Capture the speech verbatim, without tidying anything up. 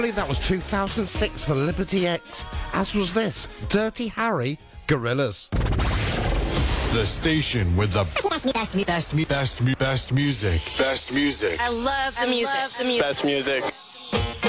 I believe that was two thousand six for Liberty X, as was this, Dirty Harry, Gorillaz. The station with the best, best, best, best, best, best music. Best music. I love the music. Best music.